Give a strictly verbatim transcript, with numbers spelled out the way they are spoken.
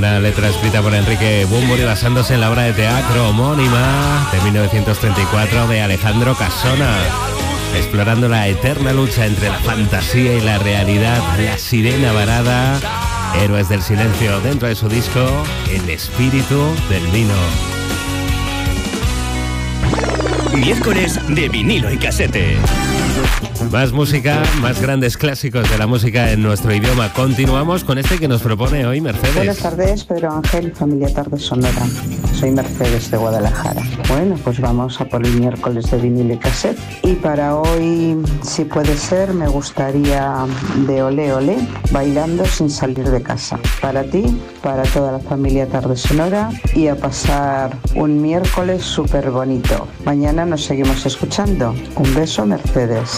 una letra escrita por Enrique Bunbury basándose en la obra de teatro homónima de mil novecientos treinta y cuatro de Alejandro Casona, explorando la eterna lucha entre la fantasía y la realidad. La sirena varada, Héroes del Silencio, dentro de su disco El espíritu del vino. Miércoles de vinilo y casete. Más música, más grandes clásicos de la música en nuestro idioma. Continuamos con este que nos propone hoy Mercedes. Buenas tardes, Pedro Ángel, familia Tarde Sonora. Soy Mercedes de Guadalajara. Bueno, pues vamos a por el miércoles de vinilo y cassette. Y para hoy, si puede ser, me gustaría de Olé Olé, Bailando sin salir de casa. Para ti, para toda la familia Tarde Sonora y a pasar un miércoles súper bonito. Mañana nos seguimos escuchando. Un beso, Mercedes.